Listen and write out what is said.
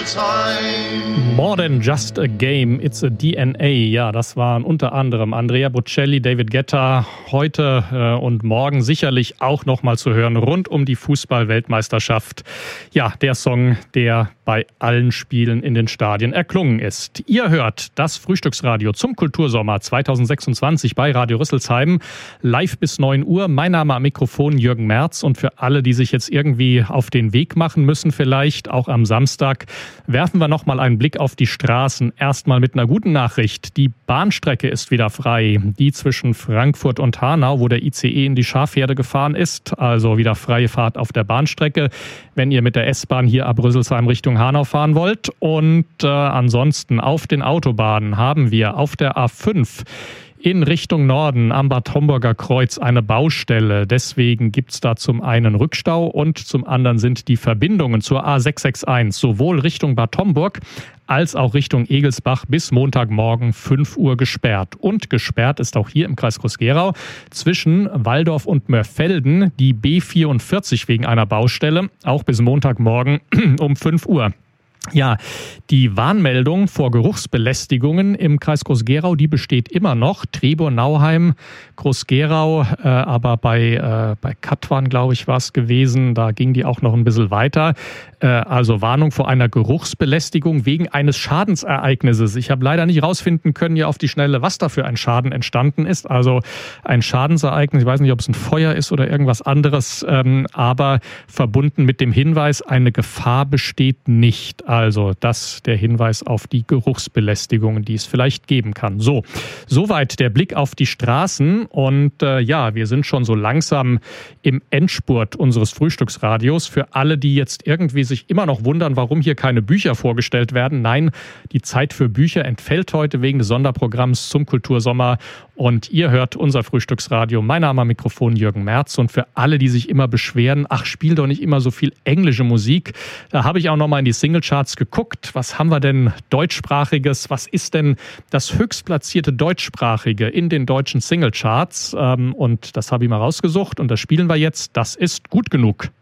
Rüsselsheim. More than just a game, it's a DNA. Ja, das waren unter anderem Andrea Bocelli, David Guetta, heute und morgen sicherlich auch nochmal zu hören rund um die Fußball-Weltmeisterschaft. Ja, der Song, der bei allen Spielen in den Stadien erklungen ist. Ihr hört das Frühstücksradio zum Kultursommer 2026 bei Radio Rüsselsheim. Live bis 9 Uhr. Mein Name am Mikrofon Jürgen Merz. Und für alle, die sich jetzt irgendwie auf den Weg machen müssen, vielleicht auch am Samstag, werfen wir nochmal einen Blick auf die Straßen. Erstmal mit einer guten Nachricht. Die Bahnstrecke ist wieder frei. Die zwischen Frankfurt und Hanau, wo der ICE in die Schafherde gefahren ist. Also wieder freie Fahrt auf der Bahnstrecke, wenn ihr mit der S-Bahn hier ab Rüsselsheim Richtung Hanau fahren wollt. Und ansonsten auf den Autobahnen haben wir auf der A5 in Richtung Norden am Bad Homburger Kreuz eine Baustelle. Deswegen gibt es da zum einen Rückstau und zum anderen sind die Verbindungen zur A661 sowohl Richtung Bad Homburg als auch Richtung Egelsbach bis Montagmorgen 5 Uhr gesperrt. Und gesperrt ist auch hier im Kreis Groß-Gerau zwischen Walldorf und Mörfelden die B44 wegen einer Baustelle, auch bis Montagmorgen um 5 Uhr. Ja, die Warnmeldung vor Geruchsbelästigungen im Kreis Groß-Gerau, die besteht immer noch. Trebur, Nauheim, Groß-Gerau, aber bei Katwan, glaube ich, war es gewesen. Da ging die auch noch ein bisschen weiter. Also Warnung vor einer Geruchsbelästigung wegen eines Schadensereignisses. Ich habe leider nicht rausfinden können hier auf die Schnelle, was da für ein Schaden entstanden ist. Also ein Schadensereignis, ich weiß nicht, ob es ein Feuer ist oder irgendwas anderes, aber verbunden mit dem Hinweis, eine Gefahr besteht nicht. Also das der Hinweis auf die Geruchsbelästigungen, die es vielleicht geben kann. So, soweit der Blick auf die Straßen und ja, wir sind schon so langsam im Endspurt unseres Frühstücksradios. Für alle, die jetzt irgendwie sich immer noch wundern, warum hier keine Bücher vorgestellt werden. Nein, die Zeit für Bücher entfällt heute wegen des Sonderprogramms zum Kultursommer und ihr hört unser Frühstücksradio. Mein Name am Mikrofon Jürgen Merz und für alle, die sich immer beschweren, ach, spiel doch nicht immer so viel englische Musik, da habe ich auch nochmal in die Singlecharts geguckt. Was haben wir denn deutschsprachiges? Was ist denn das höchstplatzierte deutschsprachige in den deutschen Singlecharts? Und das habe ich mal rausgesucht und das spielen wir jetzt. Das ist gut genug.